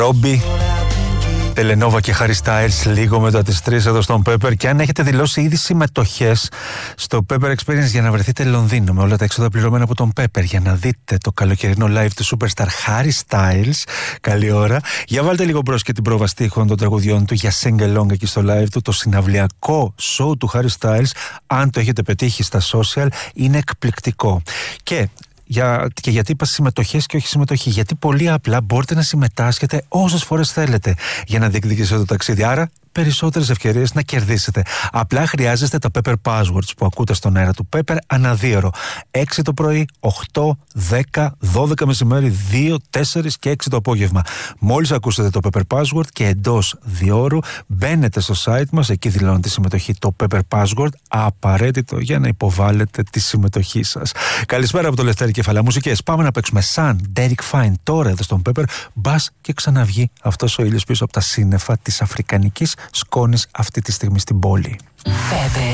Ρόμπι, Τελενόβα και Harry Styles λίγο μετά τις 3 εδώ στον Pepper. Και αν έχετε δηλώσει ήδη συμμετοχές στο Pepper Experience για να βρεθείτε Λονδίνο με όλα τα έξοδα πληρωμένα από τον Pepper για να δείτε το καλοκαιρινό live του Superstar Harry Styles, καλή ώρα. Για βάλτε λίγο μπρος και την πρόβα στίχων των τραγουδιών του για sing along εκεί στο live του. Το συναυλιακό show του Harry Styles, αν το έχετε πετύχει στα social, είναι εκπληκτικό. Και γιατί είπα συμμετοχές και όχι συμμετοχή? Γιατί πολύ απλά μπορείτε να συμμετάσχετε όσες φορές θέλετε για να διεκδικήσετε το ταξίδι. Άρα περισσότερες ευκαιρίες να κερδίσετε. Απλά χρειάζεστε τα Pepper Passwords που ακούτε στον αέρα του Pepper ανά 2 ώρο. 6 το πρωί, 8, 10, 12 μεσημέρι, 2, 4 και 6 το απόγευμα. Μόλις ακούσετε το Pepper Password και εντός 2 ώρου μπαίνετε στο site μας, εκεί δηλώνετε τη συμμετοχή, το Pepper Password, απαραίτητο για να υποβάλλετε τη συμμετοχή σας. Καλησπέρα από το Λευτέρη Κεφαλά. Μουσικές. Πάμε να παίξουμε σαν Derek Fine τώρα εδώ στον Pepper. Μπας και ξαναβγεί αυτός ο ήλιος πίσω από τα σύννεφα της αφρικανικής σκόνης αυτή τη στιγμή στην πόλη.